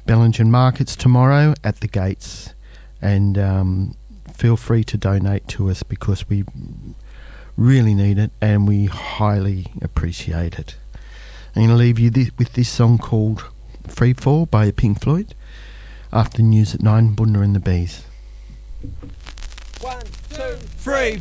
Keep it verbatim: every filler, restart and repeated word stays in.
Bellingen Markets tomorrow at the gates, and um, feel free to donate to us because we really need it and we highly appreciate it. I'm going to leave you this, with this song called Free Fall by Pink Floyd. After news at nine, Bunda and the Bees. One, two, three.